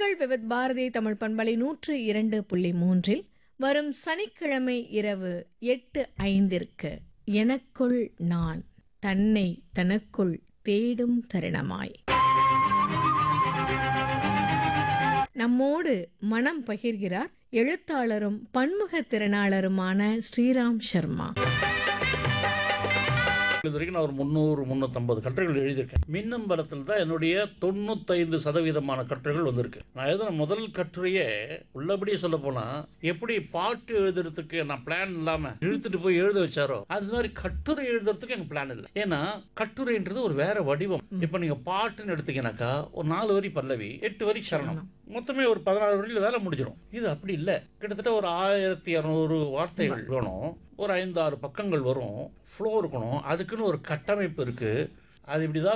உங்கள் விவித் பாரதி தமிழ் பண்பலை 102.3 வரும் சனிக்கிழமை இரவு 8:05 எனக்குள் நான் தன்னை தனக்குள் தேடும் தருணமாய் நம்மோடு மனம் பகிர்கிறார் எழுத்தாளரும் பன்முக திறனாளருமான ஸ்ரீராம் சர்மா. இது வரைக்கும் நான் ஒரு 300-350 கட்டுரைகள் எழுதியிருக்கேன். மின்னம்பலத்தில் தான் என்னுடைய 95% கட்டுரைகள் வந்திருக்கு. நான் எழுதின முதல் கட்டுரையே உள்ளபடியே சொல்ல போனா, எப்படி பாட்டு எழுதுறதுக்கு நான் பிளான் இல்லாம இழுத்துட்டு போய் எழுத வச்சாரோ அது மாதிரி கட்டுரை எழுதுறதுக்கு எனக்கு பிளான் இல்லை. ஏன்னா கட்டுரைன்றது ஒரு வேற வடிவம். இப்ப நீங்க பாட்டுன்னு எடுத்தீங்கன்னாக்கா ஒரு 4 வரி பல்லவி, 8 வரி சரணம், மொத்தமே ஒரு 16 வரியில வேலை முடிஞ்சிடும். இது அப்படி இல்லை. கிட்டத்தட்ட ஒரு 1200 வார்த்தைகள் வேணும், ஒரு 5-6 பக்கங்கள் வரும், ஃப்ளோ இருக்கணும், அதுக்குன்னு ஒரு கட்டமைப்பு இருக்கு. அது இப்படிதான்